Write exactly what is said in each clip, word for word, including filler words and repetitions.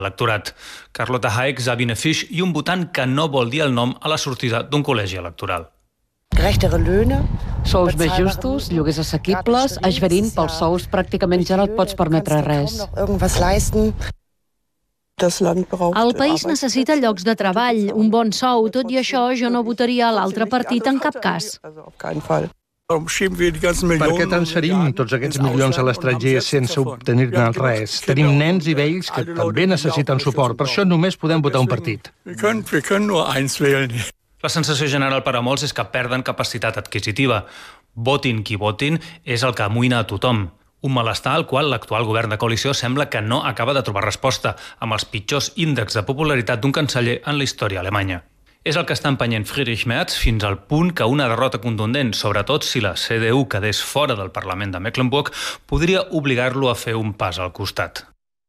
Electorat. Carlota Haig, Sabine Fisch i un votant que no vol dir el nom a la sortida d'un col·legi electoral. Sous més justos, lloguers assequibles, esverint pels sous pràcticament ja no et pots permetre res. El país necessita llocs de treball, un bon sou, tot i això jo no votaria a l'altre partit en cap cas. Per què transferim tots aquests milions a l'estranger sense obtenir-ne res? Tenim nens i vells que també necessiten suport, per això només podem votar un partit. La sensació general per a molts és que perden capacitat adquisitiva. Votin qui votin és el que amoïna a tothom. Un malestar al qual l'actual govern de coalició sembla que no acaba de trobar resposta, amb els pitjors índexs de popularitat d'un canceller en la història alemanya. És el que està empenyent Friedrich Merz fins al punt que una derrota contundent, sobretot si la C D U quedés fora del Parlament de Mecklenburg, podria obligar-lo a fer un pas al costat.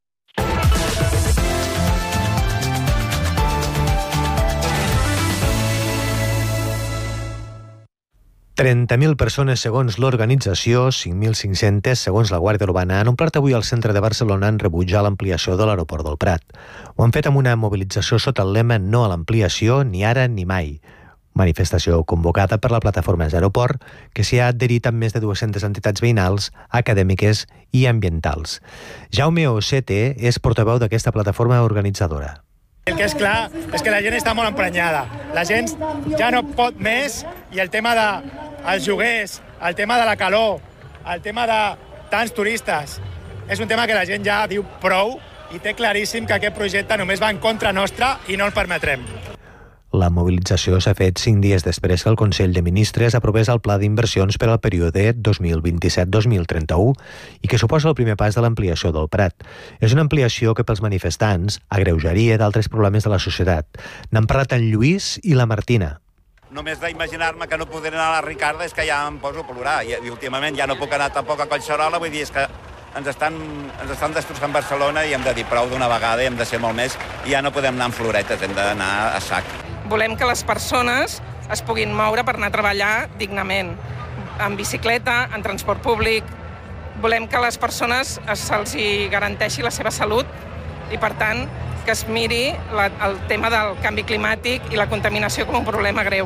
trenta mil persones segons l'organització, cinc mil cinc-centes segons la Guàrdia Urbana, han omplert avui al centre de Barcelona en rebutjar l'ampliació de l'aeroport del Prat. Ho han fet amb una mobilització sota el lema "No a l'ampliació, ni ara ni mai". Manifestació convocada per la plataforma Aeroport, que s'hi ha adherit amb més de dues-centes entitats veïnals, acadèmiques i ambientals. Jaume Osete és portaveu d'aquesta plataforma organitzadora. El que és clar és que la gent està molt emprenyada. La gent ja no pot més i el tema dels lloguers, el tema de la calor, el tema de tants turistes, és un tema que la gent ja diu prou i té claríssim que aquest projecte només va en contra nostra i no el permetrem. La mobilització s'ha fet cinc dies després que el Consell de Ministres aprovés el Pla d'Inversions per al període dos mil vint-i-set dos mil trenta-u i que suposa el primer pas de l'ampliació del Prat. És una ampliació que pels manifestants agreujaria d'altres problemes de la societat. N'han parlat en Lluís i la Martina. Només d'imaginar-me que no podré anar a la Ricarda és que ja em poso a plorar. I, i últimament ja no puc anar tampoc a Collserola, vull dir, és que ens estan, ens estan destrossant Barcelona i hem de dir prou d'una vegada i hem de ser molt més i ja no podem anar amb floretes, hem d'anar a sac. Volem que les persones es puguin moure per anar a treballar dignament, en bicicleta, en transport públic. Volem que a les persones se'ls garanteixi la seva salut i, per tant, que es miri la, el tema del canvi climàtic i la contaminació com un problema greu.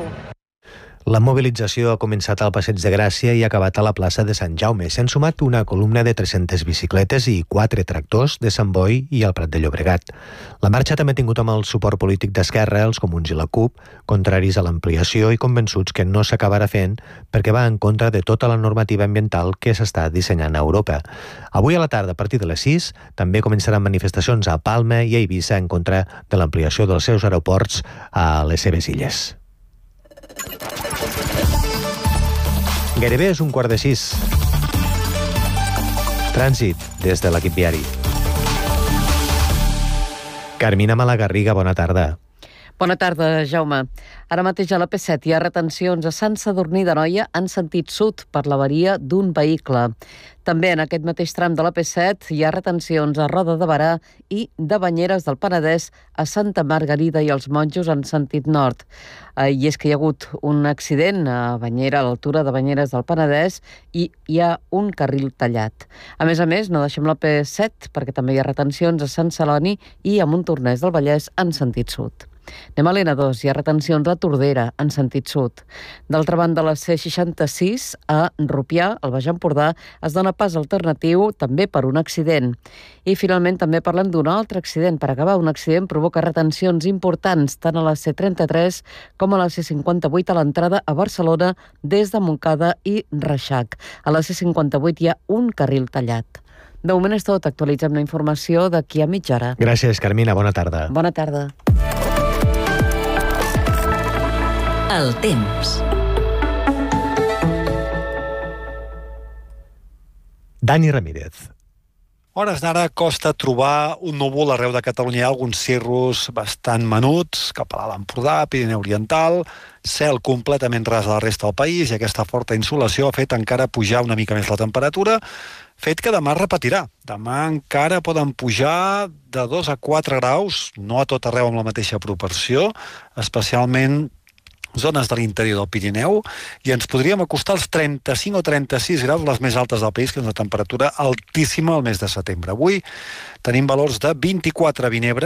La mobilització ha començat al Passeig de Gràcia i ha acabat a la plaça de Sant Jaume. S'han sumat una columna de tres-centes bicicletes i quatre tractors de Sant Boi i el Prat de Llobregat. La marxa també ha tingut amb el suport polític d'Esquerra, els Comuns i la CUP, contraris a l'ampliació i convençuts que no s'acabarà fent perquè va en contra de tota la normativa ambiental que s'està dissenyant a Europa. Avui a la tarda, a partir de les sis, també començaran manifestacions a Palma i a Eivissa en contra de l'ampliació dels seus aeroports a les seves illes. Gairebé és un quart de sis. Trànsit des de l'equip viari. Carmina Malagarriga, bona tarda. Bona tarda, Jaume. Ara mateix a la P set hi ha retencions a Sant Sadurní d'Anoia en sentit sud per l'avaria d'un vehicle. També en aquest mateix tram de la P set hi ha retencions a Roda de Berà i de Banyeres del Penedès a Santa Margarida i els Monjos en sentit nord. I és que hi ha hagut un accident a Banyera, a l'altura de Banyeres del Penedès, i hi ha un carril tallat. A més a més, no deixem la P set perquè també hi ha retencions a Sant Celoni i a Montornès del Vallès en sentit sud. Anem a l'N dos, hi ha retencions a Tordera, en sentit sud. D'altra banda, la C seixanta-sis a Rupià, al Baix Empordà, es dona pas alternatiu també per un accident. I finalment també parlem d'un altre accident. Per acabar, un accident provoca retencions importants tant a la C trenta-tres com a la C cinquanta-vuit a l'entrada a Barcelona des de Montcada i Reixac. A la C cinquanta-vuit hi ha un carril tallat. De moment és tot. Actualitzem la informació d'aquí a mitja hora. Gràcies, Carmina. Bona tarda. Bona tarda. El temps. Dani Ramírez. Hores d'ara costa trobar un núvol arreu de Catalunya. Hi ha alguns cirrus bastant menuts cap a l'Alt Empordà, Pirineu Oriental, cel completament ras a la resta del país i aquesta forta insolació ha fet encara pujar una mica més la temperatura, fet que demà repetirà. Demà encara poden pujar de dos a quatre graus, no a tot arreu amb la mateixa proporció, especialment zones de l'interior del Pirineu, i ens podríem acostar als trenta-cinc o trenta-sis graus, les més altes del país, que és una temperatura altíssima al mes de setembre. Avui tenim valors de vint-i-quatre a Vinebre,